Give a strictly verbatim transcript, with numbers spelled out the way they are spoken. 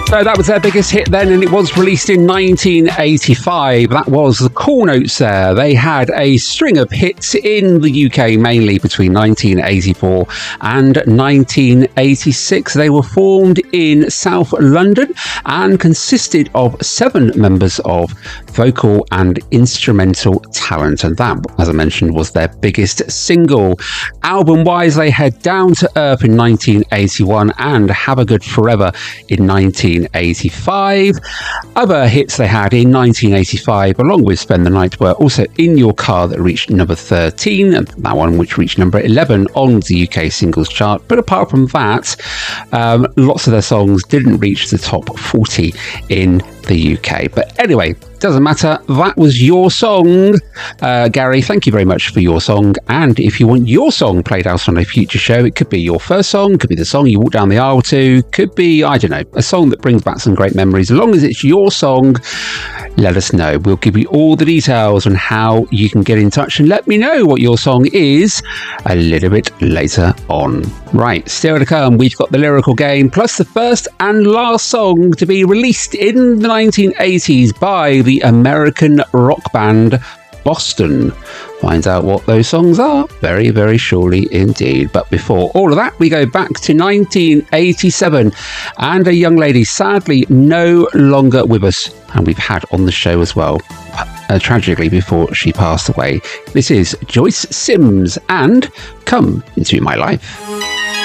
So that was their biggest hit then, and it was released in nineteen eighty-five. That was the Cool Notes there. They had a string of hits in the U K, mainly between nineteen eighty-four and nineteen eighty-six. They were formed in South London and consisted of seven members of vocal and instrumental talent. And that, as I mentioned, was their biggest single. Album-wise, they had Down to Earth in nineteen eighty-one and Have a Good Forever in nineteen eighty-five. Other hits they had in nineteen eighty-five, along with Spend the Night, were also In Your Car, that reached number thirteen, and that one which reached number eleven on the U K singles chart. But apart from that, um, lots of their songs didn't reach the top forty in the U K. But anyway, doesn't matter. That was your song. Uh, Gary, thank you very much for your song. And if you want your song played out on a future show, it could be your first song, could be the song you walk down the aisle to, could be, I don't know, a song that brings back some great memories. As long as it's your song, let us know. We'll give you all the details on how you can get in touch and let me know what your song is a little bit later on. Right, still to come, we've got the lyrical game, plus the first and last song to be released in the nineteen eighties by the American rock band Boston. Find out what those songs are very, very surely indeed. But before all of that, we go back to nineteen eighty-seven and a young lady sadly no longer with us, and we've had on the show as well, uh, tragically, before she passed away. This is Joyce Sims and Come Into My Life.